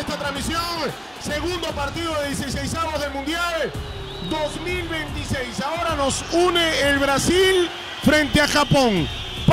esta transmisión. Segundo partido de 16avos del Mundial 2026. Ahora nos une el Brasil frente a Japón.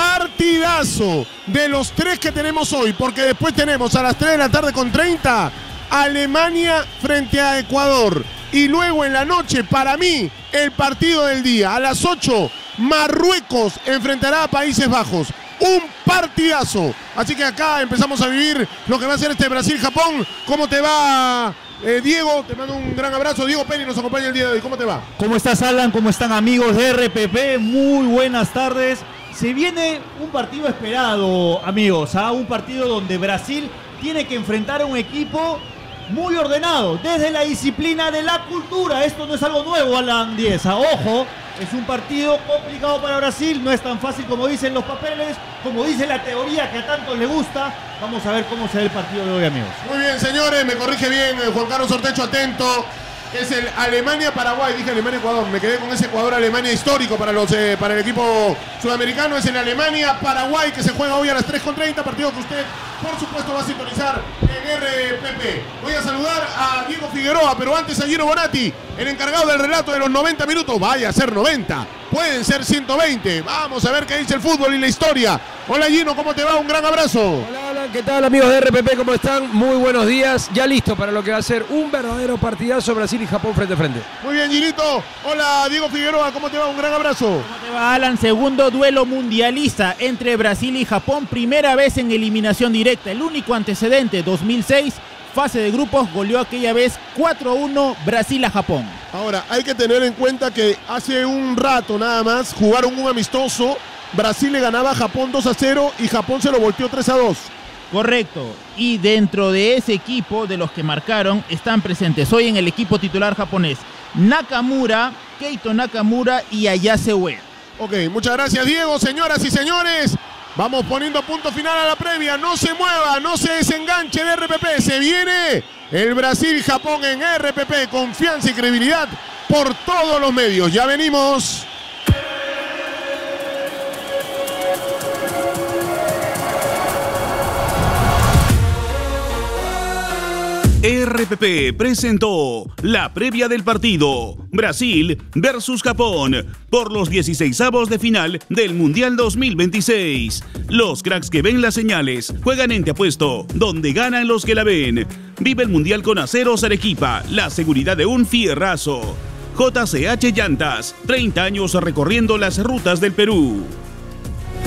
Partidazo de los tres que tenemos hoy, porque después tenemos a las 3 de la tarde con 30 Alemania frente a Ecuador. Y luego en la noche, para mí, el partido del día. A las 8, Marruecos enfrentará a Países Bajos. Un partidazo. Así que acá empezamos a vivir lo que va a ser este Brasil-Japón. ¿Cómo te va, Diego? Te mando un gran abrazo. Diego Penny nos acompaña el día de hoy. ¿Cómo te va? ¿Cómo estás, Alan? ¿Cómo están, amigos de RPP? Muy buenas tardes. Se viene un partido esperado, amigos, ¿ah? Un partido donde Brasil tiene que enfrentar a un equipo muy ordenado, desde la disciplina de la cultura. Esto no es algo nuevo, Alan Dieza. Ojo, es un partido complicado para Brasil. No es tan fácil como dicen los papeles, como dice la teoría que a tantos les gusta. Vamos a ver cómo se ve el partido de hoy, amigos. Muy bien, señores, me corrige bien Juan Carlos Ortecho, atento. Es el Alemania-Paraguay, dije Alemania-Ecuador, me quedé con ese Ecuador-Alemania histórico para el equipo sudamericano. Es el Alemania-Paraguay que se juega hoy a las 3:30, partido que usted, por supuesto, va a sintonizar en RPP. Voy a saludar a Diego Figueroa, pero antes a Gino Bonatti, el encargado del relato de los 90 minutos. Vaya a ser 90, pueden ser 120. Vamos a ver qué dice el fútbol y la historia. Hola Gino, ¿cómo te va? Un gran abrazo. Hola Alan, ¿qué tal, amigos de RPP? ¿Cómo están? Muy buenos días. Ya listo para lo que va a ser un verdadero partidazo, Brasil y Japón frente a frente. Muy bien, Ginito. Hola Diego Figueroa, ¿cómo te va? Un gran abrazo. ¿Cómo te va, Alan? Segundo duelo mundialista entre Brasil y Japón. Primera vez en eliminación directa. El único antecedente, 2006. Fase de grupos, goleó aquella vez 4-1 Brasil a Japón. Ahora, hay que tener en cuenta que hace un rato nada más jugaron un amistoso. Brasil le ganaba a Japón 2-0 y Japón se lo volteó 3-2. Correcto. Y dentro de ese equipo, de los que marcaron, están presentes hoy en el equipo titular japonés Nakamura, Keito Nakamura y Ayase Ueda. Ok, muchas gracias, Diego. Señoras y señores, vamos poniendo punto final a la previa. No se mueva, no se desenganche de RPP. Se viene el Brasil-Japón en RPP. Confianza y credibilidad por todos los medios. Ya venimos. RPP presentó la previa del partido Brasil versus Japón por los 16avos de final del Mundial 2026. Los cracks que ven las señales juegan en Te Apuesto, donde ganan los que la ven. Vive el Mundial con Aceros Arequipa, la seguridad de un fierrazo. JCH Llantas, 30 años recorriendo las rutas del Perú.